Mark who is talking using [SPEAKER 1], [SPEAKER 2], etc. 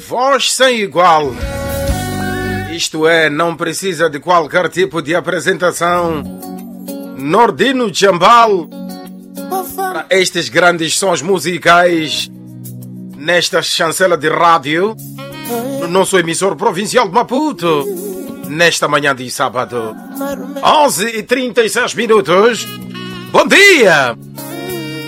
[SPEAKER 1] Voz sem igual. Isto é, não precisa de qualquer tipo de apresentação. Nordino Jambal, para estes grandes sons musicais, nesta chancela de rádio, no nosso emissor provincial de Maputo, nesta manhã de sábado, 11h36. Bom dia!